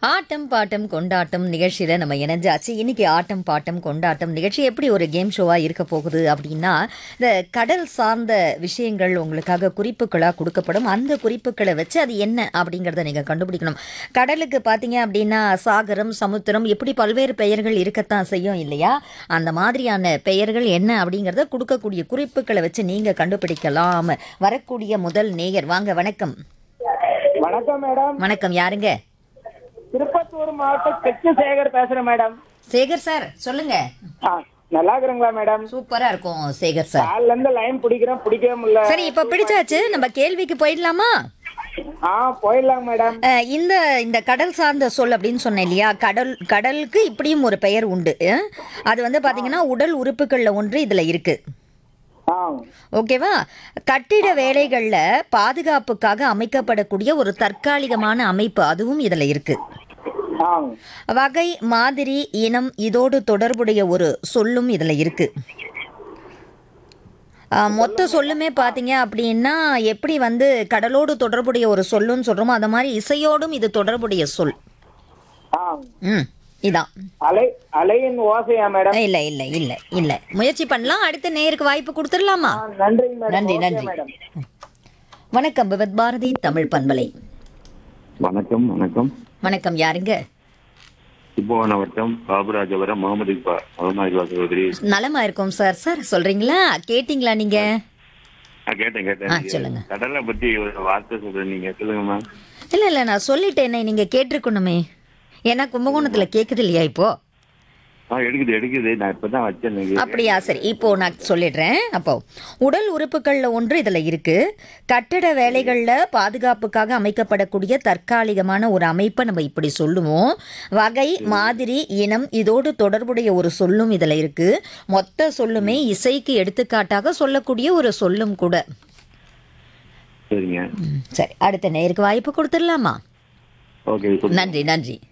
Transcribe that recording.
ஆட்டம் bottom கொண்டாட்டம் நிகழ்ச்சியில் நம்ம இணைஞ்சாச்சு. இன்னைக்கு ஆட்டம் பாட்டம் கொண்டாட்டம் நிகழ்ச்சி எப்படி ஒரு கேம் ஷோவாக இருக்க போகுது அப்படின்னா, இந்த கடல் சார்ந்த விஷயங்கள் உங்களுக்காக குறிப்புகளாக கொடுக்கப்படும். அந்த குறிப்புகளை வச்சு அது என்ன அப்படிங்கிறத நீங்கள் கண்டுபிடிக்கணும். கடலுக்கு பார்த்தீங்க அப்படின்னா சாகரம், சமுத்திரம் இப்படி பல்வேறு பெயர்கள் இருக்கத்தான் செய்யும் இல்லையா? அந்த மாதிரியான பெயர்கள் என்ன அப்படிங்கிறத கொடுக்கக்கூடிய குறிப்புகளை வச்சு நீங்கள் கண்டுபிடிக்கலாம். வரக்கூடிய முதல் நேயர் வாங்க. வணக்கம். வணக்கம் மேடம். வணக்கம். யாருங்க? திருப்பத்தூர் மாவட்டம் தெற்கு சேகர் பேசுறேன் மேடம். சேகர் சார் சொல்லுங்க. நல்லா இருக்கிறீங்களா மேடம்? சூப்பரா இருக்கும் சேகர் சார். காலைல இருந்து லைன் பிடிக்கவே முடியல. சரி, இப்ப பிடிச்சாச்சு. நம்ம கேள்விக்கு போயிடலாமா? போயிடலாம் மேடம். இந்த இந்த கடல் சார்ந்த சொல் அப்படின்னு சொன்னேன் இல்லையா? கடலுக்கு இப்படியும் ஒரு பெயர் உண்டு. அது வந்து பாத்தீங்கன்னா உடல் உறுப்புகள்ல ஒன்று இதுல இருக்கு. ஓகேவா? கட்டிட வேலைகள்ல பாதுகாப்புக்காக அமைக்கப்படக்கூடிய ஒரு தற்காலிகமான அமைப்பு, அதுவும் இதுல இருக்கு. வகை, மாதிரி, இனம் இதோடு தொடர்புடைய ஒரு சொல்லும் இதுல இருக்கு. மொத்த சொல்லுமே பார்த்தீங்க அப்படின்னா எப்படி வந்து கடலோடு தொடர்புடைய ஒரு சொல்லுன்னு சொல்றோமோ அந்த மாதிரி இசையோடும் இது தொடர்புடைய சொல். இதான் அலையின் ஓசையா மேடம்? இல்ல இல்ல இல்ல இல்ல, முயற்சி பண்ணலாம். அடுத்த நேருக்கு வாய்ப்பு கொடுத்துடலாமா? நன்றி நன்றி நன்றி. வணக்கம். விவத் பாரதி தமிழ் பண்பலை. வணக்கம். வணக்கம். வணக்கம். யாருங்க? கும்பகோணம் வட்டம் பாபுராஜபுரம் முகமது இக்பால் சகோதரி. நலமா இருக்கும் சார். சார் சொல்றீங்களா? கேட்டீங்களா நீங்க? கேட்டேன். சொல்லுங்க. கடலை பத்தி ஒரு வார்த்தை சொல்றேன், நீங்க சொல்லுங்க மேம். இல்ல இல்ல, நான் சொல்லிட்டேனே, நீங்க கேட்டிருக்கணுமே. ஏன்னா கும்பகோணத்துல கேக்குது இல்லையா இப்போ? எடுக்குது. நான் இப்பதான் வச்சேன். அப்படியா? சரி, இப்போ நான் சொல்லிடுறேன். அப்போ உடல் உறுப்புகள்ல ஒன்று இதுல இருக்கு. கட்டட வேலைகள்ல பாதுகாப்புக்காக அமைக்கப்படக்கூடிய தற்காலிகமான ஒரு அமைப்பை நம்ம இப்படி சொல்லுவோம். வகை, மாதிரி, இனம் இதோடு தொடர்புடைய ஒரு சொல்லும் இதுல இருக்கு. மொத்த சொல்லுமே இசைக்கு எடுத்துக்காட்டாக சொல்லக்கூடிய ஒரு சொல்லும் கூட. சரிங்க. சரி, அடுத்த நேருக்கு வாய்ப்பு கொடுத்துடலாமா? ஓகே. நன்றி நன்றி.